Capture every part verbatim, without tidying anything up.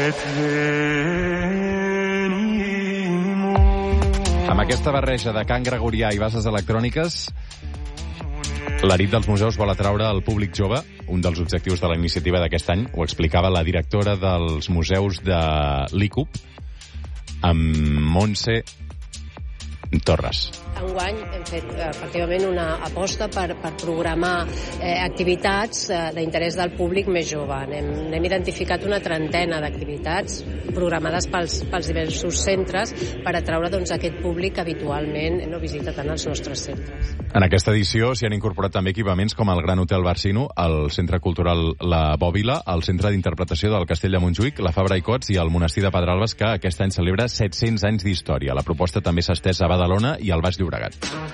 Amb aquesta barreja de cant gregorià i bases electròniques, l'Arit dels Museus vol atraure el públic jove. Un dels objectius de la iniciativa d'aquest any ho explicava la directora dels museus de l'I C U P, amb Montse Torres. Enguany hem fet efectivament una aposta per, per programar eh, activitats eh, d'interès del públic més jove. Hem, hem identificat una trentena d'activitats programades pels, pels diversos centres per atraure doncs, aquest públic que habitualment no visita tant els nostres centres. En aquesta edició s'hi han incorporat també equipaments com el Gran Hotel Barsino, el Centre Cultural La Bòbila, el Centre d'Interpretació del Castell de Montjuïc, la Fabra i Cots i el Monestir de Pedralbes, que aquest any celebra set-cents anys d'història. La proposta també s'ha estès a Badalona i al Baix Llobregat.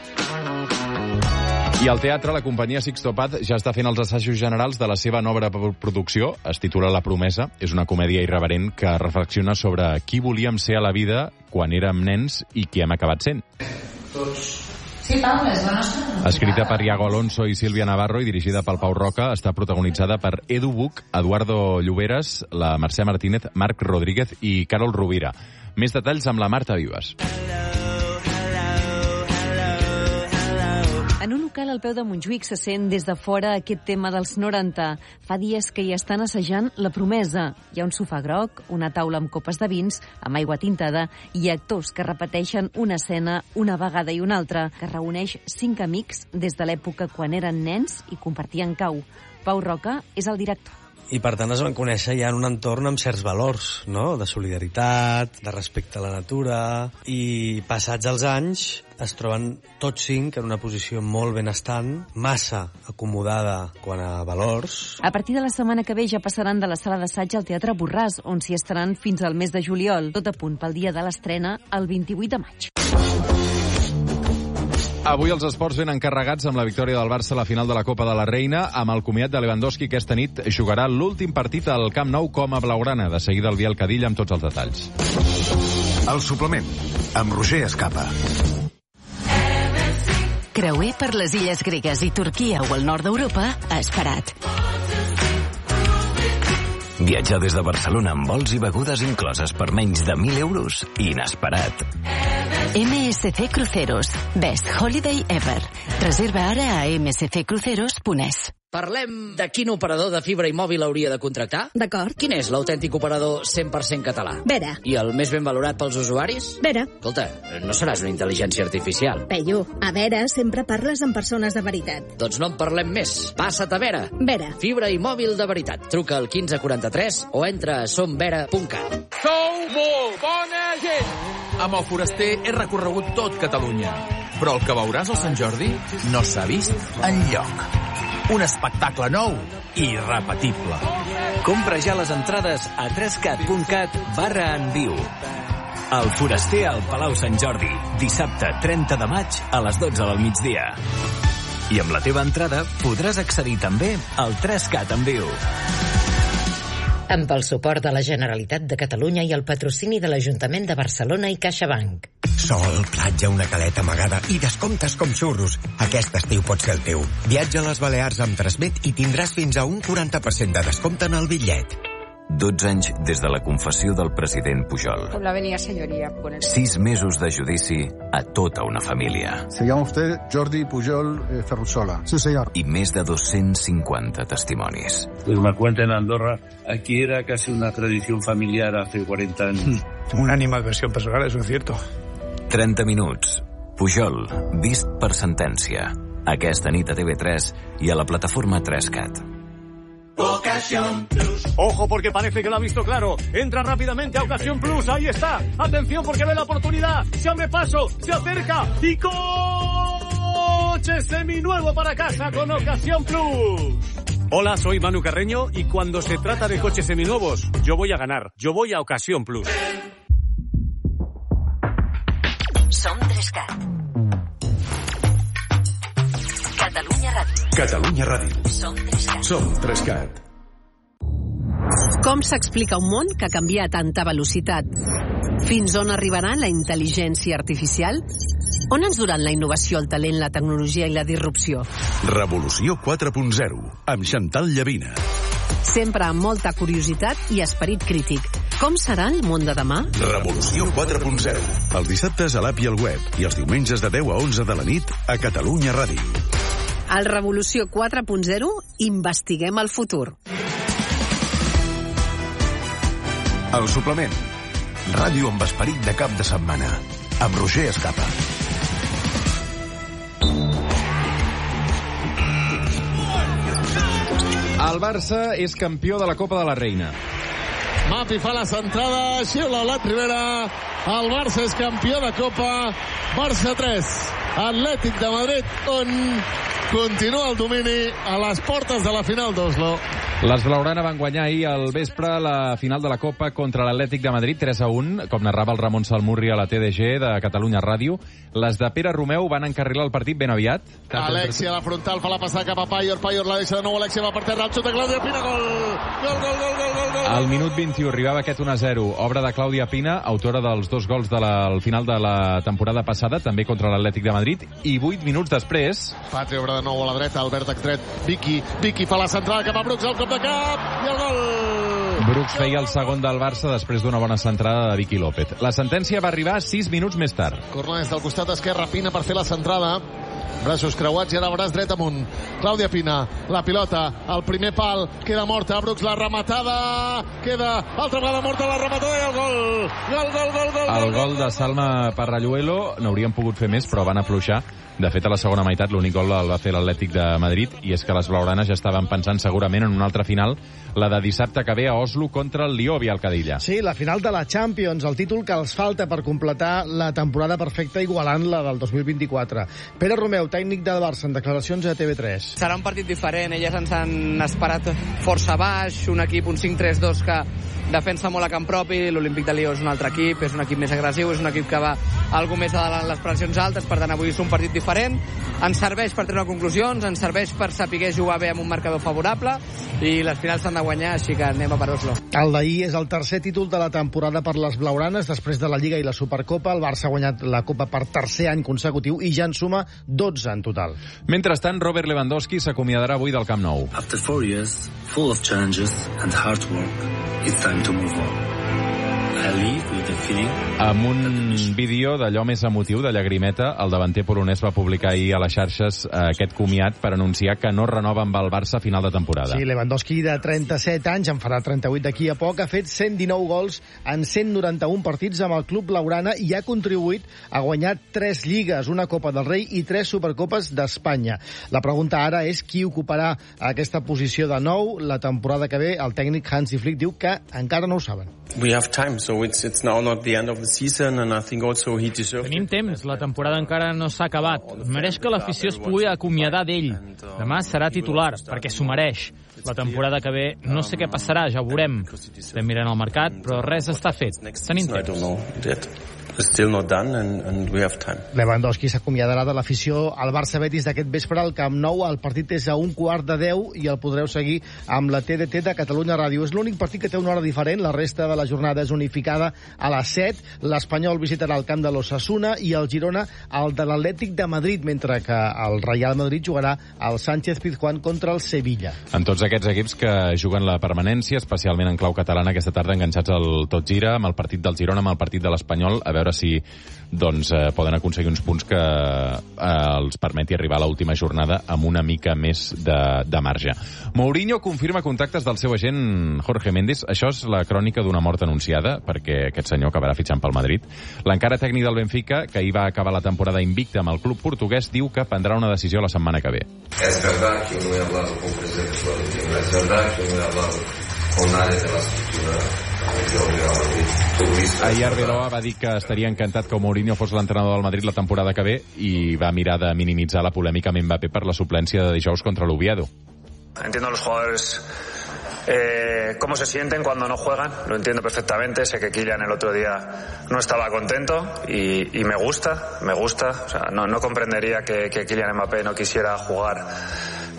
I al teatre, la companyia Sixto Paz ja està fent els assajos generals de la seva nova producció. Es titula La Promesa. És una comèdia irreverent que reflexiona sobre qui volíem ser a la vida quan érem nens i qui hem acabat sent. Sí, Pau, és la nostra... Escrita per Iago Alonso i Sílvia Navarro i dirigida pel Pau Roca, està protagonitzada per Edu Buch, Eduardo Lloberes, la Mercè Martínez, Marc Rodríguez i Carol Rovira. Més detalls amb la Marta Vives. En un local al peu de Montjuïc se sent des de fora aquest tema dels noranta. Fa dies que hi estan assajant La Promesa. Hi ha un sofà groc, una taula amb copes de vins, amb aigua tintada, i actors que repeteixen una escena una vegada i una altra, que reuneix cinc amics des de l'època quan eren nens i compartien cau. Pau Roca és el director. I, per tant, es van conèixer ja en un entorn amb certs valors, no?, de solidaritat, de respecte a la natura, i passats els anys es troben tots cinc en una posició molt benestant, massa acomodada quant a valors. A partir de la setmana que ve ja passaran de la sala d'assaig al Teatre Borràs, on s'hi estaran fins al mes de juliol, tot a punt pel dia de l'estrena, el vint-i-vuit de maig. Avui els esports ben encarregats amb la victòria del Barça a la final de la Copa de la Reina, amb el comiat de Lewandowski, que aquesta nit jugarà l'últim partit al Camp Nou com a blaugrana. De seguida el Biel Cadell amb tots els detalls. El suplement, amb Roger Escapa. Creuer per les illes gregues i Turquia o el nord d'Europa, esperat. Viatjar des de Barcelona amb vols i begudes incloses per menys de mil euros, inesperat. M S C Cruceros, Best Holiday Ever. Reserva ara a m s c cruceros punt e s. Parlem de quin operador de fibra i mòbil hauria de contractar? D'acord. Quin és l'autèntic operador cent per cent català? Vera. I el més ben valorat pels usuaris? Vera. Escolta, no seràs una intel·ligència artificial. Peyu, a Vera sempre parles amb persones de veritat. Doncs no en parlem més. Passa't a Vera. Vera. Fibra i mòbil de veritat. Truca al quinze quaranta-tres o entra a som vera punt cat. Sou molt bona gent! Amb el Foraster he recorregut tot Catalunya. Però el que veuràs al Sant Jordi no s'ha vist enlloc. Un espectacle nou i irrepetible. Compra ja les entrades a trescat punt cat barra en viu. El Foraster al Palau Sant Jordi, dissabte trenta de maig a les dotze del migdia. I amb la teva entrada podràs accedir també al trescat en viu. Amb el suport de la Generalitat de Catalunya i el patrocini de l'Ajuntament de Barcelona i CaixaBank. Sol, platja, una caleta amagada i descomptes com xurros. Aquest estiu pot ser el teu. Viatja a les Balears amb Transmet i tindràs fins a un quaranta per cent de descompte en el bitllet. dotze anys des de la confessió del president Pujol. Con la venia, señoría. El... Sis mesos de judici a tota una família. Se llama usted Jordi Pujol eh, Ferrusola. Sí, señor. I més de dos-cents cinquanta testimonis. Pues me cuenta en Andorra, aquí era casi una tradición familiar hace cuarenta años. Una animadversión personal, eso es cierto. trenta minuts. Pujol, vist per sentència. Aquesta nit a T V tres i a la plataforma trescat. Ocasión Plus. Ojo porque parece que lo ha visto claro. Entra rápidamente a Ocasión Plus. Ahí está. Atención porque ve la oportunidad. Se abre paso. Se acerca. Y coche seminuevo para casa con Ocasión Plus. Hola, soy Manu Carreño y cuando se trata de coches seminuevos, yo voy a ganar. Yo voy a Ocasión Plus. Som trescat. Catalunya Ràdio. Catalunya Ràdio. Som trescat. Som trescat. Com s'explica un món que canvia a tanta velocitat? Fins on arribarà la intel·ligència artificial? On ens duran la innovació, el talent, la tecnologia i la disrupció? Revolució quatre punt zero, amb Chantal Llavina. Sempre amb molta curiositat i esperit crític. Com serà el món de demà? Revolució quatre punt zero. Els dissabtes a l'app i al web i els diumenges de deu a onze de la nit a Catalunya Ràdio. Al Revolució quatre punt zero investiguem el futur. El suplement. Ràdio amb esperit de cap de setmana. Amb Roger Escapa. El Barça és campió de la Copa de la Reina. Mapi fa la centrada, xiula Olat Rivera. El Barça és campió de Copa. Barça tres, Atlètic de Madrid un. Continua el domini a les portes de la final d'Oslo. Les Blaugrana van guanyar ahir al vespre la final de la Copa contra l'Atlètic de Madrid, tres a un, com narrava el Ramon Salmurri a la T D G de Catalunya Ràdio. Les de Pere Romeu van encarrilar el partit ben aviat. Alexia, la frontal, fa la passada cap a Payor. Payor la deixa de nou, Alexia va per terra, el xut de Clàudia Pina, gol! Gol, gol, gol, gol, gol, gol! Al minut vint-i-u arribava aquest un a zero, obra de Clàudia Pina, autora dels dos gols de la, al final de la temporada passada, també contra l'Atlètic de Madrid, i vuit minuts després... Va treure de nou a la dreta, Albert Extret, Vicky, Vicky fa la centrada cap a Brooks, al cop de cap, i el gol! Brooks feia el segon del Barça després d'una bona centrada de Vicky López. La sentència va arribar sis minuts més tard. Corner des del costat esquerre, Pina per fer la centrada. Braços creuats i ara braç dret amunt. Clàudia Pina, la pilota, el primer pal, queda morta, Brooks la rematada, queda altra vegada morta la rematada i el gol! Gol, gol, gol, gol! El gol de Salma Parralluelo n'hauríem pogut fer més, però van afluixar. De fet, a la segona meitat l'únic gol el va fer l'Atlètic de Madrid, i és que les blaugranes ja estaven pensant segurament en una altra final, la de dissabte que ve a Oslo contra el Lió Vialcadilla. Sí, la final de la Champions, el títol que els falta per completar la temporada perfecta igualant la del dos mil vint-i-quatre. Pere Romeu, tècnic del Barça, en declaracions a T V tres. Serà un partit diferent, elles ens han esperat força baix, un equip, un cinc tres dos que defensa molt a camp propi, l'Olímpic de Lió és un altre equip, és un equip més agressiu, és un equip que va algo més a les pressions altes, per tant avui és un partit diferent, ens serveix per treure conclusions, ens serveix per saber jugar bé amb un marcador favorable i les finals s'han de guanyar, així que anem a per Oslo. El d'ahir és el tercer títol de la temporada per les blaugranes, després de la Lliga i la Supercopa. El Barça ha guanyat la Copa per tercer any consecutiu i ja en suma dotze en total. Mentrestant, Robert Lewandowski s'acomiadarà avui del Camp Nou. After four years, full of challenges and hard work, it's time to move on. I leave with the feeling... Amb un vídeo d'allò més emotiu, de llagrimeta, el davanter polonès va publicar ahir a les xarxes aquest comiat per anunciar que no renova amb el Barça a final de temporada. Sí, Lewandowski, de trenta-set anys, en farà trenta-vuit d'aquí a poc, ha fet cent dinou gols en cent noranta-un partits amb el club blaugrana i ha contribuït a guanyar tres lligues, una Copa del Rei i tres Supercopes d'Espanya. La pregunta ara és qui ocuparà aquesta posició de nou la temporada que ve. El tècnic Hansi Flick diu que encara no ho saben. We have time, so it's, it's now not the end of the season, and I think also he deserves... Tenim temps, la temporada encara no s'ha acabat. Mereix que l'afició es pugui acomiadar d'ell. Demà serà titular, perquè s'ho mereix. La temporada que ve no sé què passarà, ja ho veurem. Estem mirant el mercat, però res està fet. Tenim temps. Still not done and, and we have time. Lewandowski s'acomiadarà de l'afició al Barça-Betis d'aquest vespre al Camp Nou. El partit és a un quart de deu i el podreu seguir amb la T D T de Catalunya Ràdio. És l'únic partit que té una hora diferent, la resta de la jornada és unificada a les set. L'Espanyol visitarà el camp de l'Osasuna i el Girona el de l'Atlètic de Madrid, mentre que el Real Madrid jugarà al Sánchez-Pizjuán contra el Sevilla. En tots aquests equips que juguen la permanència, especialment en clau catalana, aquesta tarda enganxats al Tot Gira, amb el partit del Girona, amb el partit de l'Espanyol, a veure si doncs, eh, poden aconseguir uns punts que eh, els permeti arribar a l'última jornada amb una mica més de, de marge. Mourinho confirma contactes del seu agent Jorge Méndez. Això és la crònica d'una mort anunciada, perquè aquest senyor acabarà fitxant pel Madrid. L'encara tècnic del Benfica, que ahir va acabar la temporada invicta amb el club portuguès, diu que prendrà una decisió la setmana que ve. Es verdad que no he hablado con el presidente Florentino, es verdad que no he hablado con nadie de la estructura. Ahir Arbeloa va dir que estaria encantat que Mourinho fos l'entrenador del Madrid la temporada que ve i va mirar de minimitzar la polèmica amb Mbappé per la suplència de dijous contra l'Oviedo. Entiendo a los jugadores eh, cómo se sienten cuando no juegan, lo entiendo perfectamente. Sé que Kylian el otro día no estaba contento y, y me gusta, me gusta. O sea, no, no comprendería que, que Kylian Mbappé no quisiera jugar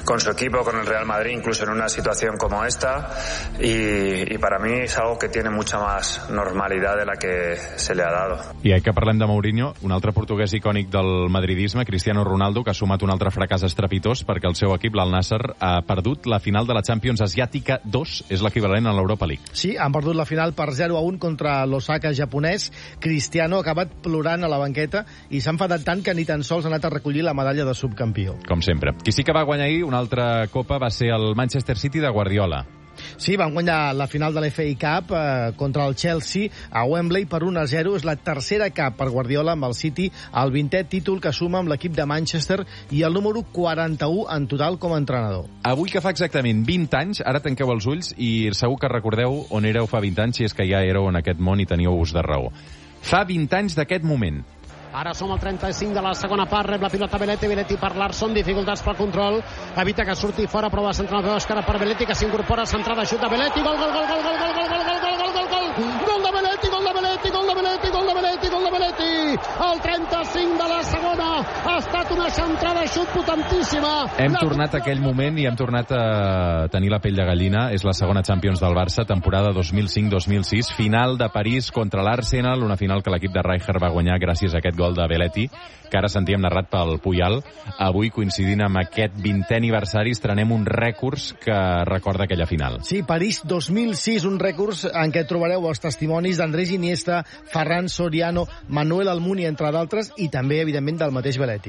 con su equipo, con el Real Madrid, incluso en una situación como esta, y, y para mí es algo que tiene mucha más normalidad de la que se le ha dado. I ja que parlem de Mourinho, un altre portuguès icònic del madridisme, Cristiano Ronaldo, que ha sumat un altre fracàs estrepitós perquè el seu equip, l'Al Nassr, ha perdut la final de la Champions Asiàtica dos, és l'equivalent a l'Europa League. Sí, han perdut la final per zero a un contra l'Osaka japonès. Cristiano ha acabat plorant a la banqueta i s'ha enfadat tant que ni tan sols ha anat a recollir la medalla de subcampió. Com sempre. Qui sí que va guanyar ahir una altra copa va ser el Manchester City de Guardiola. Sí, van guanyar la final de l'F A Cup eh, contra el Chelsea a Wembley per un a zero. És la tercera Cup per Guardiola amb el City, el vintè títol que suma amb l'equip de Manchester i el número quaranta-u en total com a entrenador. Avui que fa exactament vint anys, ara tanqueu els ulls i segur que recordeu on éreu fa vint anys, si és que ja éreu en aquest món i teníeu ús de raó. Fa vint anys d'aquest moment. Ara som al trenta-cinc de la segona part, rep la pilota Belletti, Belletti per Larsson, dificultats pel control, evita que surti fora, prova de centrar d'esquerra per Belletti, que s'incorpora, centrada, xut de Belletti, gol, gol, gol, gol, gol, gol, gol, gol, gol, gol, gol, gol, gol de Belletti, gol de Belletti, gol de Belletti, gol de Belletti, gol de Belletti, el trenta-cinc de la segona, ha estat una centrada, xut potentíssima. Hem tornat a aquell moment i hem tornat a tenir la pell de gallina. És la segona Champions del Barça, temporada dos mil cinc dos mil sis, final de París contra l'Arsenal, una final que l'equip de Rijkaard va guanyar gràcies a aquest gol de Belletti, que ara sentíem narrat pel Puyal. Avui, coincidint amb aquest vintè aniversari, estrenem un rècords que recorda aquella final. Sí, París dos mil sis, un rècords en què trobareu els testimonis d'Andrés Iniesta, Ferran Soriano, Manuel Almunia, entre d'altres, i també, evidentment, del mateix Belletti.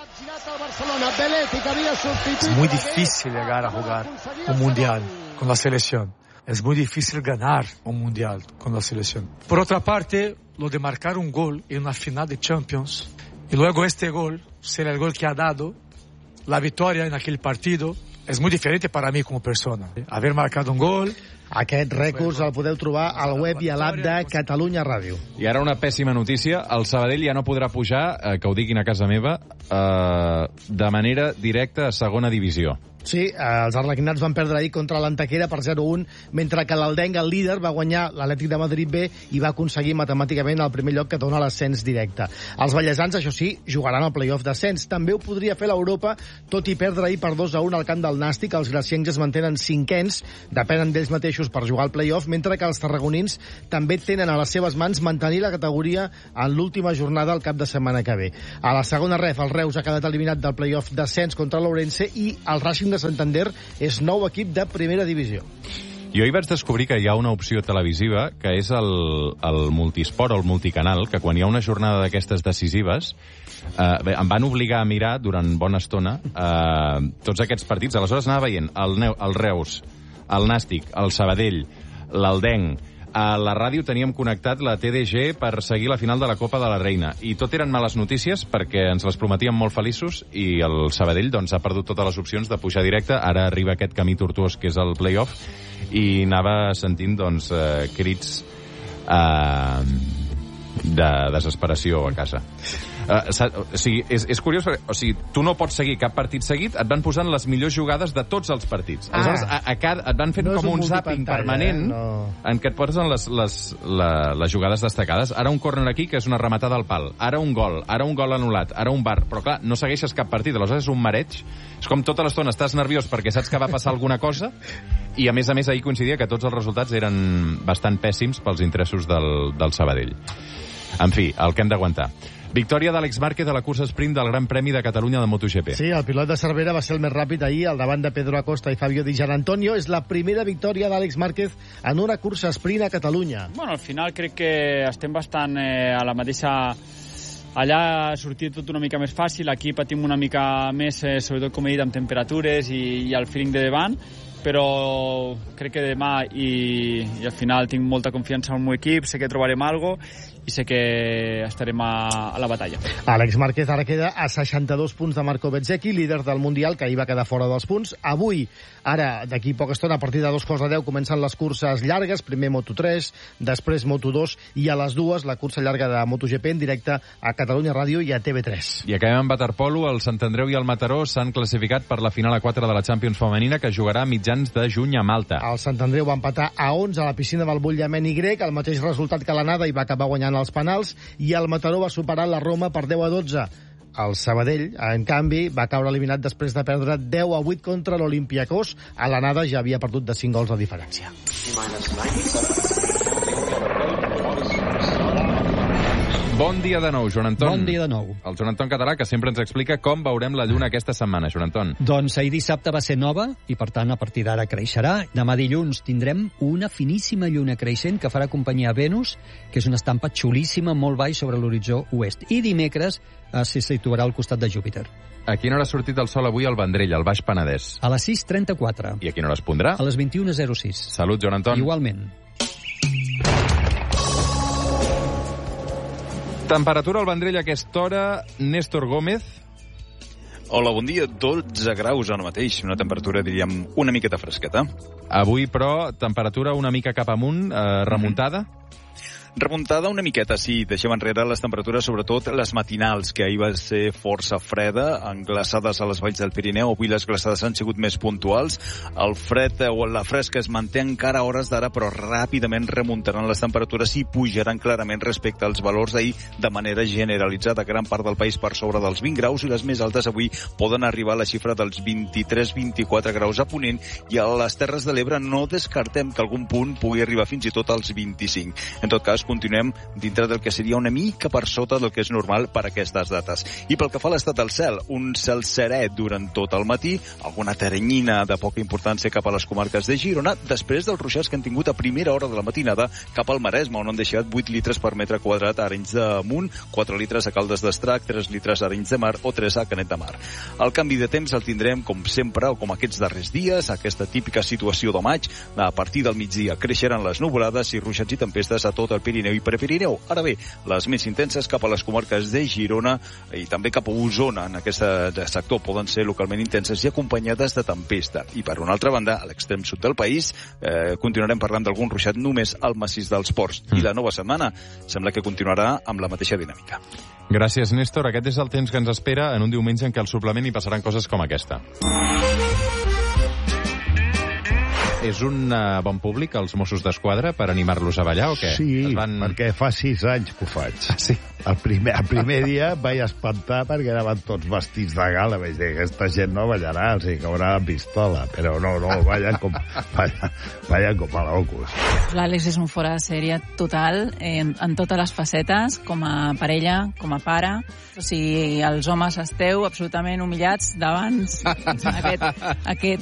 Es muy difícil llegar a jugar un mundial con la selección. Es muy difícil ganar un mundial con la selección. Por otra parte, lo de marcar un gol en una final de Champions y luego este gol ser el gol que ha dado la victoria en aquel partido es muy diferente para mí como persona. Haber marcado un gol... Aquest rècords el podeu trobar al web i a l'app de Catalunya Ràdio. I ara una pèssima notícia. El Sabadell ja no podrà pujar, eh, que ho diguin a casa meva, eh, de manera directa a segona divisió. Sí, els arlequinats van perdre ahir contra l'Antequera per zero a un, mentre que l'Aldenc, el líder, va guanyar l'Atlètic de Madrid B i va aconseguir matemàticament el primer lloc que dona l'ascens directe. Els ballesans, això sí, jugaran al play-off d'ascens. També ho podria fer l'Europa, tot i perdre ahir per dos a un al camp del Nàstic. Els graciencs es mantenen cinquens, depenen d'ells mateixos per jugar al play-off, mentre que els tarragonins també tenen a les seves mans mantenir la categoria en l'última jornada el cap de setmana que ve. A la segona ref, el Reus ha quedat eliminat del play-off d'ascens contra l'Ourense i el Racing de Santander és nou equip de primera divisió. Jo hi vaig descobrir que hi ha una opció televisiva que és el, el multisport o el multicanal, que quan hi ha una jornada d'aquestes decisives eh, bé, em van obligar a mirar durant bona estona eh, tots aquests partits. Aleshores anava veient el, Neu, el Reus, el Nàstic, el Sabadell, l'Aldenc. A la ràdio teníem connectat la T D G per seguir la final de la Copa de la Reina. I tot eren males notícies perquè ens les prometíem molt feliços i el Sabadell doncs, ha perdut totes les opcions de pujar directe. Ara arriba aquest camí tortuós que és el play-off i anava sentint doncs, eh, crits eh, de desesperació a casa. Uh, o sigui, és, és curiós perquè, o sigui, tu no pots seguir cap partit seguit, et van posant les millors jugades de tots els partits. Ah. Aleshores, a, a cada, et van fent no com un, un zàping permanent eh? no. en què et posen les, les, la, les jugades destacades. Ara un córner aquí, que és una rematada al pal. Ara un gol, ara un gol anul·lat, ara un bar. Però clar, no segueixes cap partit, aleshores és un mareig. És com tota l'estona estàs nerviós perquè saps que va passar alguna cosa i a més a més ahir coincidia que tots els resultats eren bastant pèssims pels interessos del, del Sabadell. En fi, el que hem d'aguantar. Victòria d'Àlex Márquez a la cursa sprint del Gran Premi de Catalunya de MotoGP. Sí, el pilot de Cervera va ser el més ràpid ahir al davant de Pedro Acosta i Fabio Di Gianantonio. És la primera victòria d'Àlex Márquez en una cursa sprint a Catalunya. Bueno, al final crec que estem bastant eh, a la mateixa... Allà ha sortit tot una mica més fàcil, aquí patim una mica més, eh, sobretot com he dit, amb temperatures i, i el feeling de davant, però crec que demà i, i al final tinc molta confiança en el meu equip, sé que trobarem alguna cosa i sé que estarem a, a la batalla. Àlex Márquez ara queda a seixanta-dos punts de Marco Bezzecchi, líder del Mundial, que ahir va quedar fora dels punts. Avui, ara, d'aquí poca estona, a partir de dos quarts de deu, comencen les curses llargues, primer Moto tres, després Moto dos, i a les dues la cursa llarga de MotoGP en directe a Catalunya Ràdio i a T V tres. I acabem amb waterpolo. El Sant Andreu i el Mataró s'han classificat per la final a quatre de la Champions femenina, que jugarà a mitjans de juny a Malta. El Sant Andreu va empatar a onze a la piscina del Bullament Y, el mateix resultat que l'anada, i va acabar guanyant els penals, i el Mataró va superar la Roma per deu a dotze. El Sabadell, en canvi, va caure eliminat després de perdre deu a vuit contra l'Olympiacos. A l'anada ja havia perdut de cinc gols de diferència. Bon dia de nou, Joan Anton. Bon dia de nou. El Joan Anton català, que sempre ens explica com veurem la lluna aquesta setmana, Joan Anton. Doncs ahir dissabte va ser nova i, per tant, a partir d'ara creixerà. Demà dilluns tindrem una finíssima lluna creixent que farà companyia a Venus, que és una estampa xulíssima molt baix sobre l'horitzó oest. I dimecres eh, se situarà al costat de Júpiter. A quina hora ha sortit el sol avui al Vendrell, al Baix Penedès? A les sis trenta-quatre. I a quina hora es pondrà? A les vint-i-una zero sis. Salut, Joan Anton. Igualment. Temperatura al Vendrell a aquesta hora, Néstor Gómez. Hola, bon dia. dotze graus ara mateix, una temperatura, diríem, una miqueta fresqueta. Avui, però, temperatura una mica cap amunt, eh, remuntada? Mm-hmm. Remuntada una miqueta, sí. Deixem enrere les temperatures, sobretot les matinals, que ahir va ser força freda, englaçades a les valls del Pirineu. Avui les glaçades han sigut més puntuals. El fred o la fresca es manté encara a hores d'ara, però ràpidament remuntaran les temperatures i pujaran clarament respecte als valors d'ahir de manera generalitzada. Gran part del país per sobre dels vint graus, i les més altes avui poden arribar a la xifra dels vint-i-tres vint-i-quatre graus a Ponent, i a les Terres de l'Ebre no descartem que algun punt pugui arribar fins i tot als vint-i-cinc. En tot cas, continuem dintre del que seria una mica per sota del que és normal per aquestes dates. I pel que fa a l'estat del cel, un cel serè durant tot el matí, alguna teranyina de poca importància cap a les comarques de Girona, després dels ruixats que han tingut a primera hora de la matinada cap al Maresme, on han deixat vuit litres per metre quadrat a Arenys de Munt, quatre litres a Caldes d'Estrac, tres litres a Arenys de Mar o tres a Canet de Mar. El canvi de temps el tindrem, com sempre, o com aquests darrers dies, aquesta típica situació de maig. A partir del migdia creixeran les nuvolades i ruixats i tempestes a tot el Pirineu i Prepirineu. Ara bé, les més intenses cap a les comarques de Girona i també cap a Osona, en aquest sector, poden ser localment intenses i acompanyades de tempesta. I per una altra banda, a l'extrem sud del país, eh, continuarem parlant d'algun ruixat només al massís dels Ports. Mm. I la nova setmana sembla que continuarà amb la mateixa dinàmica. Gràcies, Néstor. Aquest és el temps que ens espera en un diumenge en què al suplement hi passaran coses com aquesta. És un uh, bon públic, els Mossos d'Esquadra, per animar-los a ballar o què? Sí, van... perquè fa sis anys que ho faig. Ah, sí? El primer, el primer dia vaig espantar perquè anaven tots vestits de gala. Vaig dir, aquesta gent no ballarà, els hi caurà la pistola. Però no, no, ballen com, ballen, ballen com a locos. L'Àlex és un fora de sèrie total, en, en totes les facetes, com a parella, com a pare. O sigui, els homes esteu absolutament humillats davant aquest, aquest